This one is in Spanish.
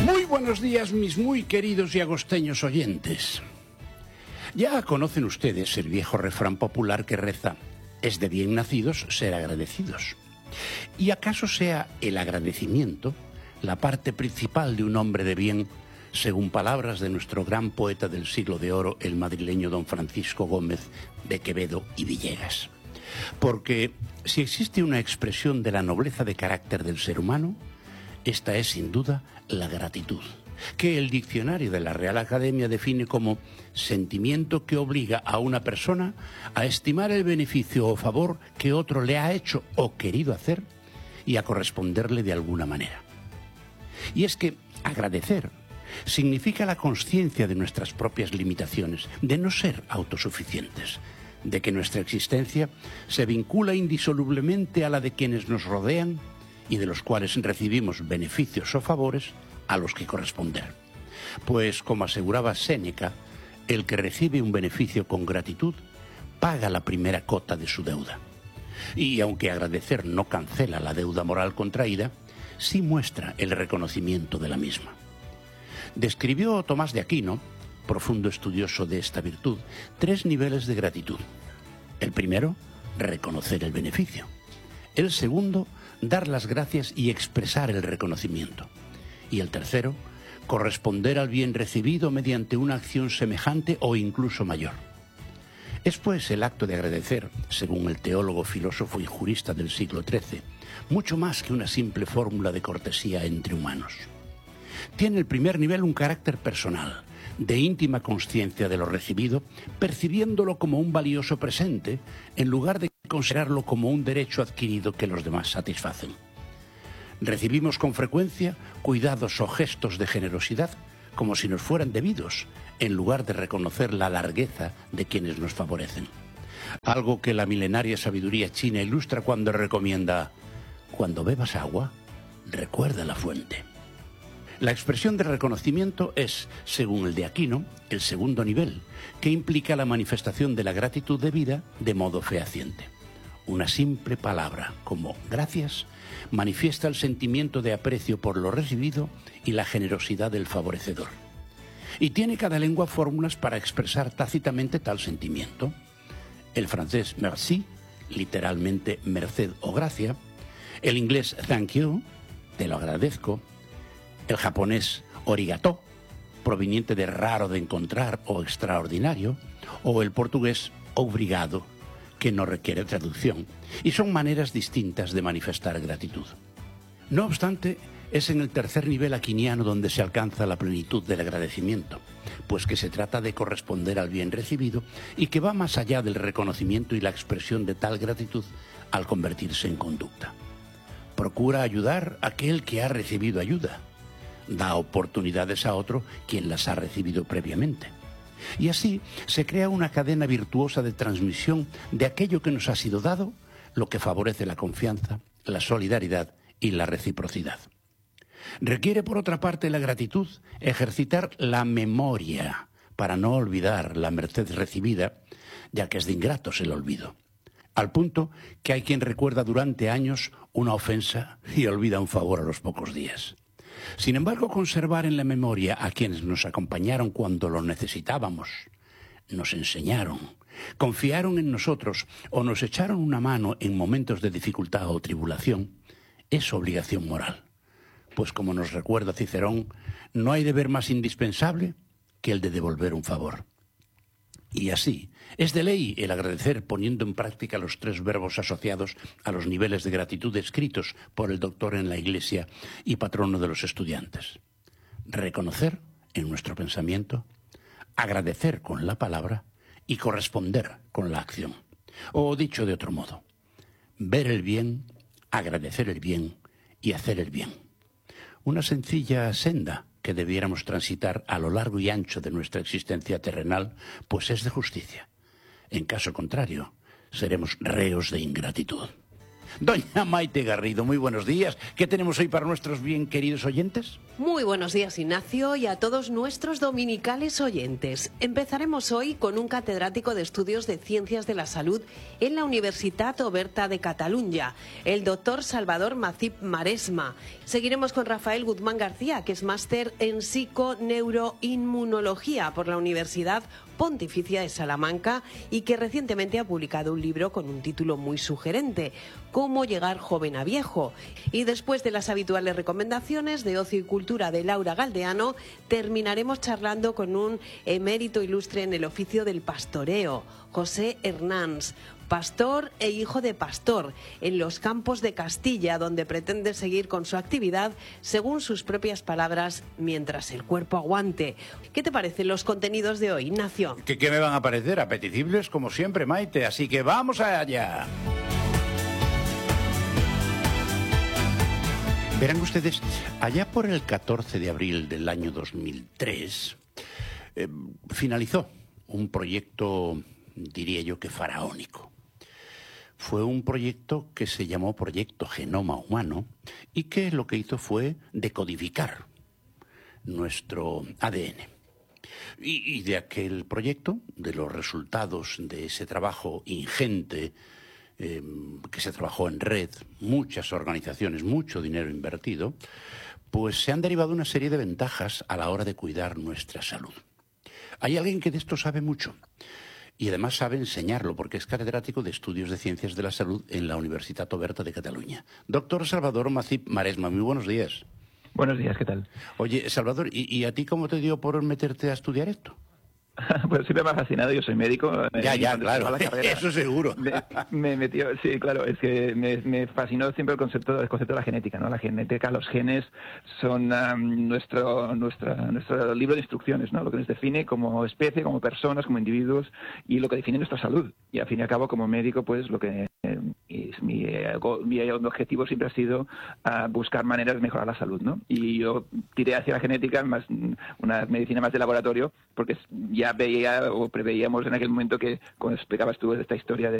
Muy buenos días, mis muy queridos y agosteños oyentes. Ya conocen ustedes el viejo refrán popular que reza: es de bien nacidos ser agradecidos. ¿Y acaso sea el agradecimiento la parte principal de un hombre de bien, según palabras de nuestro gran poeta del siglo de oro, el madrileño don Francisco Gómez de Quevedo y Villegas? Porque si existe una expresión de la nobleza de carácter del ser humano, esta es sin duda la gratitud, que el diccionario de la Real Academia define como sentimiento que obliga a una persona a estimar el beneficio o favor que otro le ha hecho o querido hacer y a corresponderle de alguna manera. Y es que agradecer significa la consciencia de nuestras propias limitaciones, de no ser autosuficientes, de que nuestra existencia se vincula indisolublemente a la de quienes nos rodean y de los cuales recibimos beneficios o favores a los que corresponder. Pues, como aseguraba Séneca, el que recibe un beneficio con gratitud paga la primera cota de su deuda. Y aunque agradecer no cancela la deuda moral contraída, sí muestra el reconocimiento de la misma. Describió Tomás de Aquino, profundo estudioso de esta virtud, 3 niveles de gratitud. El primero, reconocer el beneficio. El segundo, dar las gracias y expresar el reconocimiento. Y el tercero, corresponder al bien recibido mediante una acción semejante o incluso mayor. Es pues el acto de agradecer, según el teólogo, filósofo y jurista del siglo XIII, mucho más que una simple fórmula de cortesía entre humanos. Tiene el primer nivel un carácter personal, de íntima consciencia de lo recibido, percibiéndolo como un valioso presente, en lugar de considerarlo como un derecho adquirido que los demás satisfacen. Recibimos con frecuencia cuidados o gestos de generosidad como si nos fueran debidos, en lugar de reconocer la largueza de quienes nos favorecen. Algo que la milenaria sabiduría china ilustra cuando recomienda: cuando bebas agua, recuerda la fuente. La expresión de reconocimiento es, según el de Aquino, el segundo nivel, que implica la manifestación de la gratitud debida de modo fehaciente. Una simple palabra, como gracias, manifiesta el sentimiento de aprecio por lo recibido y la generosidad del favorecedor. Y tiene cada lengua fórmulas para expresar tácitamente tal sentimiento. El francés merci, literalmente merced o gracia; el inglés thank you, te lo agradezco; el japonés origato, proveniente de raro de encontrar o extraordinario; o el portugués obrigado, que no requiere traducción, y son maneras distintas de manifestar gratitud. No obstante, es en el tercer nivel aquiniano donde se alcanza la plenitud del agradecimiento, pues que se trata de corresponder al bien recibido y que va más allá del reconocimiento y la expresión de tal gratitud al convertirse en conducta. Procura ayudar a aquel que ha recibido ayuda. Da oportunidades a otro quien las ha recibido previamente. Y así se crea una cadena virtuosa de transmisión de aquello que nos ha sido dado, lo que favorece la confianza, la solidaridad y la reciprocidad. Requiere, por otra parte, la gratitud ejercitar la memoria para no olvidar la merced recibida, ya que es de ingratos el olvido. Al punto que hay quien recuerda durante años una ofensa y olvida un favor a los pocos días. Sin embargo, conservar en la memoria a quienes nos acompañaron cuando lo necesitábamos, nos enseñaron, confiaron en nosotros o nos echaron una mano en momentos de dificultad o tribulación, es obligación moral. Pues como nos recuerda Cicerón, no hay deber más indispensable que el de devolver un favor. Y así, es de ley el agradecer poniendo en práctica los 3 verbos asociados a los niveles de gratitud escritos por el doctor en la Iglesia y patrono de los estudiantes. Reconocer en nuestro pensamiento, agradecer con la palabra y corresponder con la acción. O dicho de otro modo, ver el bien, agradecer el bien y hacer el bien. Una sencilla senda que debiéramos transitar a lo largo y ancho de nuestra existencia terrenal, pues es de justicia. En caso contrario, seremos reos de ingratitud. Doña Maite Garrido, muy buenos días. ¿Qué tenemos hoy para nuestros bien queridos oyentes? Muy buenos días, Ignacio, y a todos nuestros dominicales oyentes. Empezaremos hoy con un catedrático de Estudios de Ciencias de la Salud en la Universitat Oberta de Catalunya, el doctor Salvador Macip Maresma. Seguiremos con Rafael Guzmán García, que es máster en psiconeuroinmunología por la Universidad Pontificia de Salamanca y que recientemente ha publicado un libro con un título muy sugerente, Cómo llegar joven a viejo. Y después de las habituales recomendaciones de ocio y cultura de Laura Galdeano, terminaremos charlando con un emérito ilustre en el oficio del pastoreo, José Hernández, pastor e hijo de pastor, en los campos de Castilla, donde pretende seguir con su actividad, según sus propias palabras, mientras el cuerpo aguante. ¿Qué te parecen los contenidos de hoy, Ignacio? ¿Qué me van a parecer? Apetecibles como siempre, Maite, así que vamos allá. Verán ustedes, allá por el 14 de abril del año 2003, finalizó un proyecto, diría yo que faraónico. Fue un proyecto que se llamó Proyecto Genoma Humano y que lo que hizo fue decodificar nuestro ADN. Y de aquel proyecto, de los resultados de ese trabajo ingente que se trabajó en red, muchas organizaciones, mucho dinero invertido, pues se han derivado una serie de ventajas a la hora de cuidar nuestra salud. Hay alguien que de esto sabe mucho. Y además sabe enseñarlo, porque es catedrático de Estudios de Ciencias de la Salud en la Universitat Oberta de Cataluña. Doctor Salvador Macip Maresma, muy buenos días. Buenos días, ¿qué tal? Oye, Salvador, ¿y a ti cómo te dio por meterte a estudiar esto? Pues siempre me ha fascinado, yo soy médico. Ya, claro, eso seguro. Me metió, sí, claro, es que me fascinó siempre el concepto de la genética, ¿no? La genética, los genes son nuestro libro de instrucciones, ¿no? Lo que nos define como especie, como personas, como individuos y lo que define nuestra salud. Y al fin y al cabo, como médico, pues lo que mi objetivo siempre ha sido buscar maneras de mejorar la salud, ¿no? Y yo tiré hacia la genética, más una medicina más de laboratorio, porque ya veía o preveíamos en aquel momento que, cuando explicabas tú esta historia de